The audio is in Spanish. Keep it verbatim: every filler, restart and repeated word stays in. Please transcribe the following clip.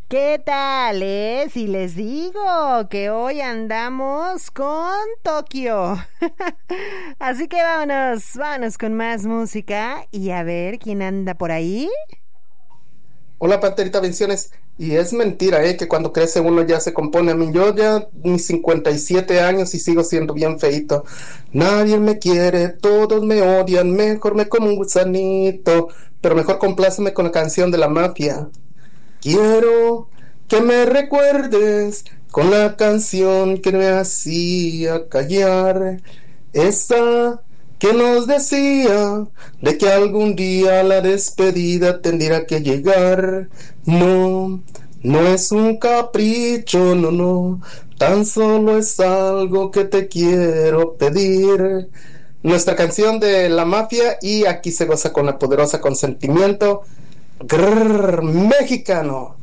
¿Qué tal, eh? Si les digo que hoy andamos con Tokio. Así que vámonos, vámonos con más música y a ver quién anda por ahí. Hola, Panterita, bendiciones. Y es mentira, ¿eh? Que cuando crece uno ya se compone. A mí, yo ya mis cincuenta y siete años y sigo siendo bien feito. Nadie me quiere, todos me odian, mejor me como un gusanito. Pero mejor compláceme con la canción de la mafia. Quiero que me recuerdes con la canción que me hacía callar. Esa que nos decía de que algún día la despedida tendría que llegar. No, no es un capricho, no, no, tan solo es algo que te quiero pedir. Nuestra canción de la mafia y aquí se goza con la poderosa consentimiento. Grrr, mexicano.